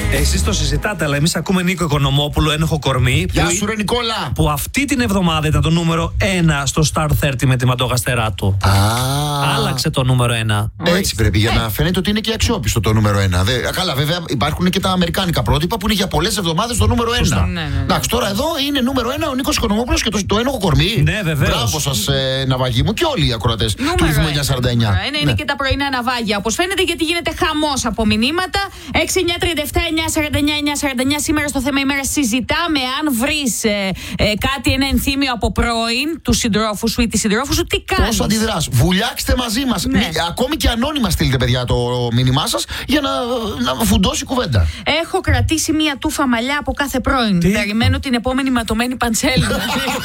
Εσείς το συζητάτε, αλλά εμείς ακούμε Νίκο Οικονομόπουλο, ένοχο κορμί. Γεια σου, ρε Νικόλα. Που αυτή την εβδομάδα ήταν το νούμερο 1 στο Star 30 με τη Μαντογαστερά του. Άλλαξε το νούμερο 1. Έτσι πρέπει, για να φαίνεται ότι είναι και αξιόπιστο το νούμερο 1. Καλά, βέβαια υπάρχουν και τα αμερικάνικα πρότυπα που είναι για πολλές εβδομάδες το νούμερο 1. Εντάξει, τώρα εδώ είναι νούμερο 1 ο Νίκος Οικονομόπουλος και το ένοχο κορμί. Ναι, βεβαίως. Μπράβο σας, ναυαγοί μου, και όλοι οι ακροατές του ρυθμού 949. Είναι και τα πρωινά ναυάγια, όπως φαίνεται, γιατί γίνεται χαμός από μηνύματα. 6-9-37-949-949. Σήμερα στο θέμα ημέρα συζητάμε αν βρεις κάτι, ένα ενθύμιο από πρώην του συντρόφου σου ή τη συντρόφου σου, τι κάνεις. Πώς αντιδράς. Βουλιάξτε μαζί μας. Ναι. Ακόμη και ανώνυμα στείλτε, παιδιά, το μήνυμά σας για να φουντώσει η κουβέντα. Έχω κρατήσει μία τούφα μαλλιά από κάθε πρώην. Περιμένω την επόμενη ματωμένη παντσέλινα.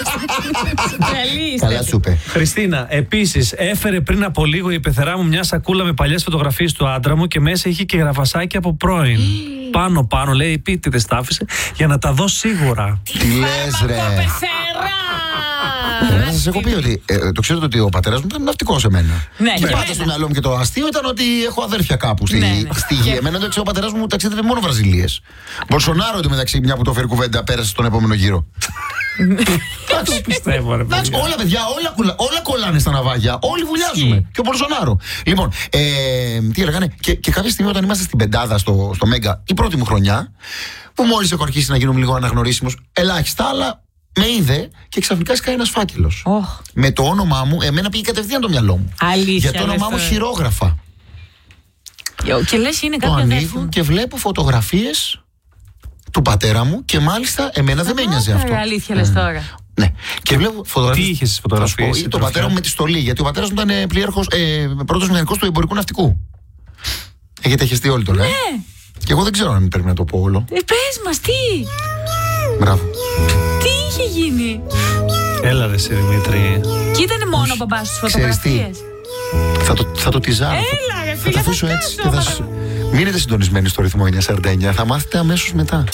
Καλά σου είπε. Χριστίνα, επίσης έφερε πριν από λίγο η πεθερά μου μια σακούλα με παλιές φωτογραφίες του άντρα μου και μέσα είχε και γραφασάκι από πρώην. Πάνω, λέει, επίτηδες τα άφησε για να τα δω σίγουρα. Τι λες, ρε. Να σας έχω πει ότι το ξέρετε ότι ο πατέρας μου ήταν ναυτικός σε μένα. Ναι, και πάντα στο μυαλό μου και το αστείο ήταν ότι έχω αδέρφια κάπου στη γη. Εμένα το ξέρω, ο πατέρας μου ταξίδευε μόνο Βραζιλίες. Μπολσονάρο εντωμεταξύ, μια που το φέρει κουβέντα, πέρασε στον επόμενο γύρο. Το πιστεύω, ρε παιδιά. Όλα, παιδιά, όλα κολλάνε στα ναυάγια. Όλοι βουλιάζουμε. Και ο Μπολσονάρο. Λοιπόν, τι έλεγανε. Και κάποια στιγμή όταν είμαστε στην πεντάδα στο Μέγκα, η πρώτη μου χρονιά, που μόλις έχω αρχίσει να γίνομαι λίγο αναγνωρίσιμος, ελάχιστα, αλλά με είδε και ξαφνικά σκάει ένας φάκελος. Με το όνομά μου, εμένα πήγε κατευθείαν το μυαλό μου. Αλήθεια. Για το όνομά μου χειρόγραφα. Και λες είναι Το κάποια ανοίγω και βλέπω φωτογραφίες του πατέρα μου και μάλιστα εμένα δεν με ένοιαζε αυτό. Αλήθεια λες τώρα. Ναι. Και βλέπω φωτογραφίες. Τι είχες στις φωτογραφίες? Το πατέρα μου με τη στολή. Γιατί ο πατέρας μου ήταν πρώτος μηχανικός του εμπορικού ναυτικού. Έχετε χεστεί όλοι το λένε. Ναι. Και εγώ δεν ξέρω αν πρέπει να το πω όλο. Πες μας, τι. Μπράβο. Τι είχε γίνει? Έλα ρε σε Δημήτρη. Και ήταν μόνο ο μπαμπάς στους φωτογραφίες. Θα το τυζάρω. Έλα ρε φίλε, θα τα αφήσω έτσι. Μείνετε συντονισμένοι στο ρυθμό 949. Θα μάθετε αμέσως μετά.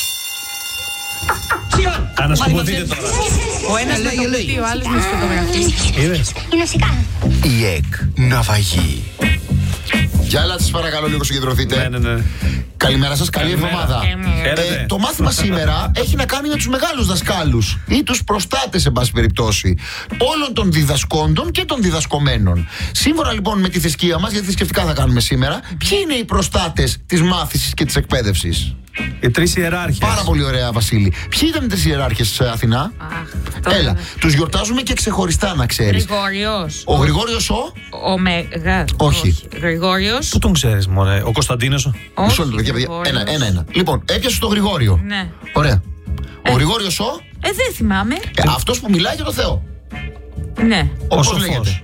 Ανασκουμπωθείτε τώρα. Ο ένας με το κουτί, ο άλλος με τις φωτογραφίες. Είδες? Η ΕΚ Ναυαγή. Για έλα σας παρακαλώ λίγο συγκεντρωθείτε. Ναι. Καλημέρα σας, καλή εβδομάδα. Το μάθημα σήμερα έχει να κάνει με τους μεγάλους δασκάλους ή τους προστάτες, εν πάση περιπτώσει, όλων των διδασκόντων και των διδασκομένων. Σύμφωνα λοιπόν με τη θρησκεία μας, γιατί θρησκευτικά θα κάνουμε σήμερα, ποιοι είναι οι προστάτες της μάθησης και της εκπαίδευσης? Οι τρεις ιεράρχες. Πάρα πολύ ωραία, Βασίλη. Ποιοι ήταν οι τρεις ιεράρχες, Αθηνά? Έλα, τους γιορτάζουμε και ξεχωριστά, να ξέρεις. Γρηγόριος. Ο Γρηγόριος ο Μεγά. Όχι. Γρηγόριος. Πού τον ξέρεις, μωρέ? Ο Κωνσταντίνος? Μισό λεπτό, παιδιά. Ένα. Λοιπόν, έπιασε τον Γρηγόριο. Ναι. Ωραία. Ο Γρηγόριος δεν θυμάμαι. αυτός που μιλάει για το Θεό. Ναι. Όπως λέγεται.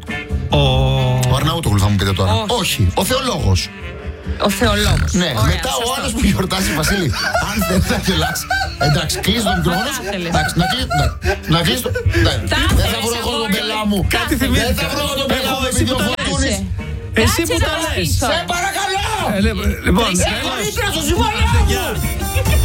Ο Αρναούτογλου θα μου πείτε τώρα. Όχι. Ο Θεολόγος. Ο Θεολόγος. Ναι. Μετά ο άλλος που γιορτάζει, Βασίλη. Αν δεν θα γελάσει. Εντάξει, κλείσει το μικρόφωνο. Εντάξει, να κλείσει το. Δεν θα βρω εγώ τον πελά μου. Κάτι θυμήθηκα. Δεν θα βρω τον πελά μου επειδή ο Φορτούνης. Εσύ που τα λες. Σε παρακαλώ. Λοιπόν, Σε χωρίτρα στο συμβόλαιο μου.